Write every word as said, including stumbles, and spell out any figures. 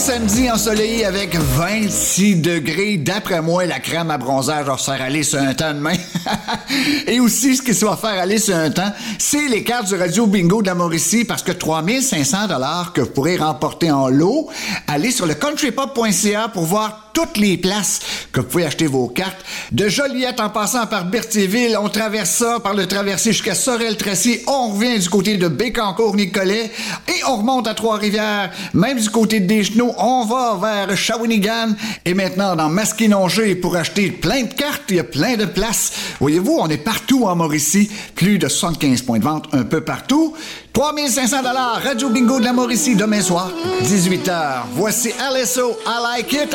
samedi ensoleillé avec vingt-six degrés. D'après moi, la crème à bronzage va se faire aller sur un temps demain. Et aussi, ce qui se va faire aller sur un temps, c'est les cartes du Radio Bingo de la Mauricie, parce que trois mille cinq cents dollars que vous pourrez remporter en lot. Allez sur le countrypop point c a pour voir toutes les places que vous pouvez acheter vos cartes. De Joliette en passant par Berthierville, on traverse ça par le traversé jusqu'à Sorel-Tracy, on revient du côté de Bécancour-Nicolet et on remonte à Trois-Rivières. Même du côté de Deschenaux, on va vers Shawinigan et maintenant dans Masquinongé pour acheter plein de cartes. Il y a plein de places. Voyez-vous, on est partout en Mauricie. Plus de soixante-quinze points de vente un peu partout. trois mille cinq cents dollars Radio Bingo de la Mauricie demain soir, dix-huit heures. Voici L S O, I Like It.